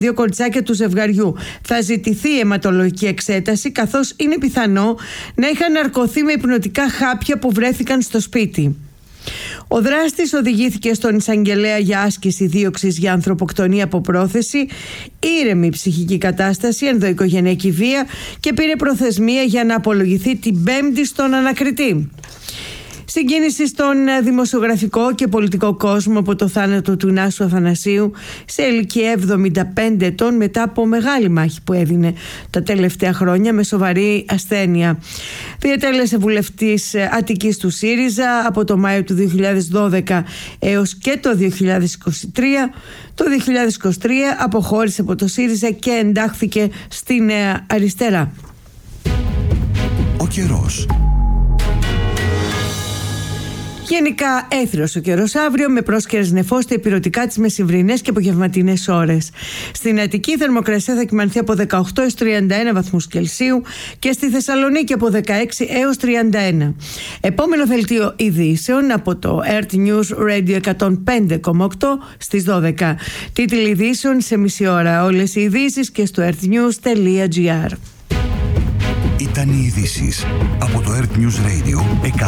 2 κοριτσάκια του ζευγαριού. Θα ζητηθεί αιματολογική εξέταση, καθώς είναι πιθανό να είχαν ναρκωθεί με υπνοτικά χάπια που βρέθηκαν στο σπίτι. Ο δράστης οδηγήθηκε στον εισαγγελέα για άσκηση δίωξης για ανθρωποκτονία από πρόθεση, ήρεμη ψυχική κατάσταση, ενδοοικογενειακή βία και πήρε προθεσμία για να απολογηθεί την Πέμπτη στον ανακριτή. Συγκίνηση στον δημοσιογραφικό και πολιτικό κόσμο από το θάνατο του Νάσου Αθανασίου σε ηλικία 75 ετών, μετά από μεγάλη μάχη που έδινε τα τελευταία χρόνια με σοβαρή ασθένεια. Διετέλεσε βουλευτής Αττικής του ΣΥΡΙΖΑ από το Μάιο του 2012 έως και το 2023. Το 2023 αποχώρησε από το ΣΥΡΙΖΑ και εντάχθηκε στη Νέα Αριστερά. Ο καιρός. Γενικά έθριος ο καιρός αύριο, με πρόσκαιρες νεφώστε ηπειρωτικά τις μεσημβρινές και απογευματινές ώρες. Στην Αττική η θερμοκρασία θα κυμανθεί από 18 έως 31 βαθμούς Κελσίου και στη Θεσσαλονίκη από 16 έως 31. Επόμενο δελτίο ειδήσεων από το Earth News Radio 105,8 στις 12. Τίτλοι ειδήσεων σε μισή ώρα. Όλες οι ειδήσεις και στο earthnews.gr. Ήταν οι ειδήσεις από το Earth News Radio